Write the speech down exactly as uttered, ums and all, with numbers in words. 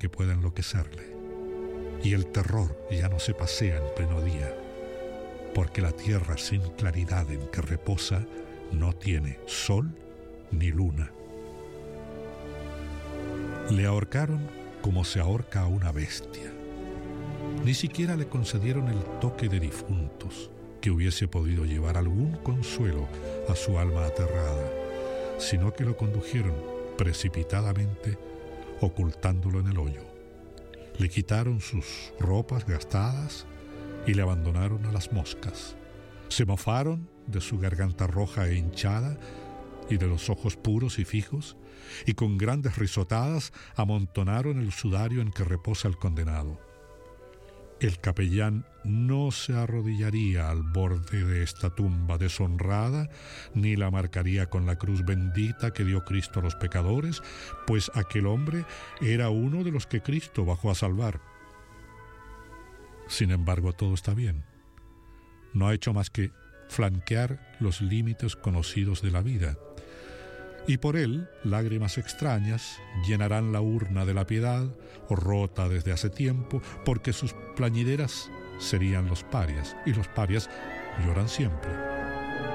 que pueda enloquecerle. Y el terror ya no se pasea en pleno día, porque la tierra sin claridad en que reposa no tiene sol ni luna. Le ahorcaron como se ahorca a una bestia. Ni siquiera le concedieron el toque de difuntos que hubiese podido llevar algún consuelo a su alma aterrada, sino que lo condujeron precipitadamente, ocultándolo en el hoyo. Le quitaron sus ropas gastadas y le abandonaron a las moscas. Se mofaron de su garganta roja e hinchada y de los ojos puros y fijos, y con grandes risotadas amontonaron el sudario en que reposa el condenado. El capellán no se arrodillaría al borde de esta tumba deshonrada, ni la marcaría con la cruz bendita que dio Cristo a los pecadores, pues aquel hombre era uno de los que Cristo bajó a salvar. Sin embargo, todo está bien. No ha hecho más que flanquear los límites conocidos de la vida, y por él lágrimas extrañas llenarán la urna de la piedad, o rota desde hace tiempo, porque sus plañideras serían los parias, y los parias lloran siempre.